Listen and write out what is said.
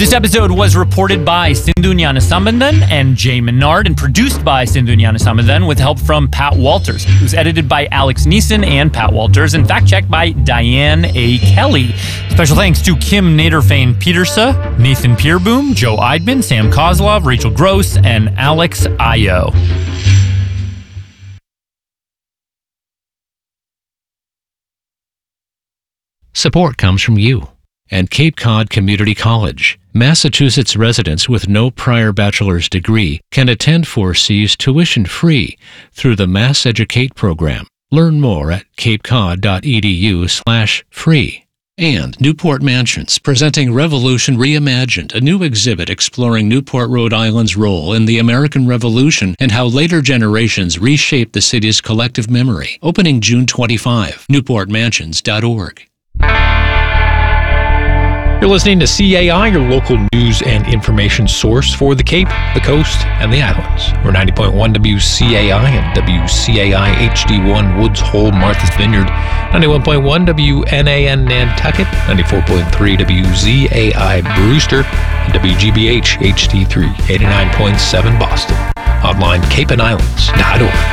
This episode was reported by Sindhu Gnanasambandhan and Jay Menard and produced by Sindhu Gnanasambandhan with help from Pat Walters. It was edited by Alex Neeson and Pat Walters and fact-checked by Diane A. Kelly. Special thanks to Kim Naderfane Petersa, Nathan Pierboom, Joe Eidman, Sam Kozlov, Rachel Gross, and Alex Ayo. Support comes from you and Cape Cod Community College. Massachusetts residents with no prior bachelor's degree can attend 4C's tuition-free through the Mass Educate program. Learn more at capecod.edu/free. And Newport Mansions, presenting Revolution Reimagined, a new exhibit exploring Newport, Rhode Island's role in the American Revolution and how later generations reshaped the city's collective memory. Opening June 25. newportmansions.org. You're listening to CAI, your local news and information source for the Cape, the Coast, and the Islands. We're 90.1 WCAI and WCAI HD1 Woods Hole, Martha's Vineyard, 91.1 WNAN Nantucket, 94.3 WZAI Brewster, and WGBH HD3 89.7 Boston. Online, capeandislands.org.